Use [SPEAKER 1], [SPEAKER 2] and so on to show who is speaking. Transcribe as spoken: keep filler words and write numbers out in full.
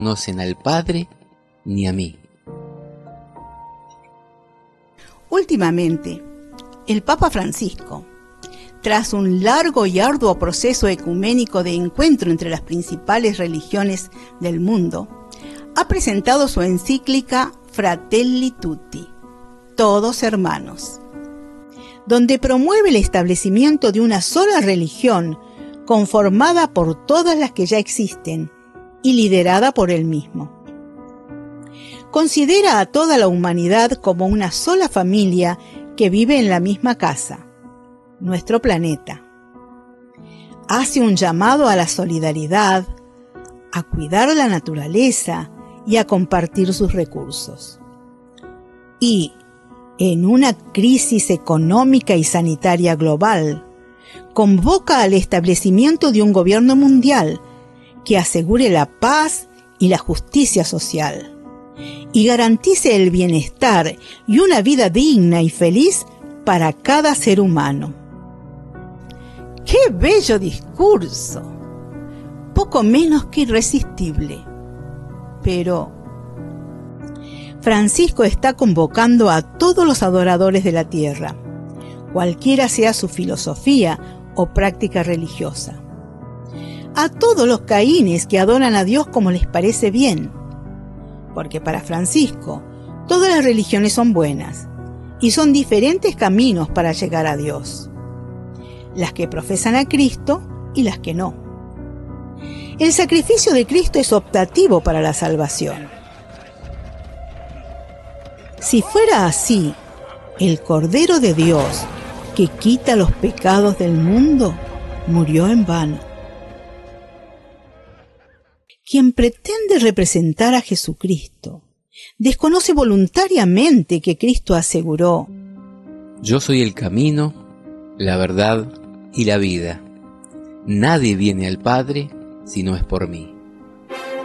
[SPEAKER 1] conocen al Padre ni a mí.
[SPEAKER 2] Últimamente, el Papa Francisco, tras un largo y arduo proceso ecuménico de encuentro entre las principales religiones del mundo, ha presentado su encíclica Fratelli Tutti, Todos Hermanos, donde promueve el establecimiento de una sola religión conformada por todas las que ya existen y liderada por él mismo. Considera a toda la humanidad como una sola familia que vive en la misma casa, nuestro planeta. Hace un llamado a la solidaridad, a cuidar la naturaleza y a compartir sus recursos. Y, en una crisis económica y sanitaria global, convoca al establecimiento de un gobierno mundial que asegure la paz y la justicia social y garantice el bienestar y una vida digna y feliz para cada ser humano. ¡Qué bello discurso! Poco menos que irresistible. Pero Francisco está convocando a todos los adoradores de la tierra, cualquiera sea su filosofía o práctica religiosa, a todos los caínes que adoran a Dios como les parece bien, porque para Francisco todas las religiones son buenas y son diferentes caminos para llegar a Dios, las que profesan a Cristo y las que no. El sacrificio de Cristo es optativo para la salvación. Si fuera así, el Cordero de Dios, que quita los pecados del mundo, murió en vano. Quien pretende representar a Jesucristo desconoce voluntariamente que Cristo aseguró:
[SPEAKER 1] Yo soy el camino, la verdad y la vida. Nadie viene al Padre si no es por mí.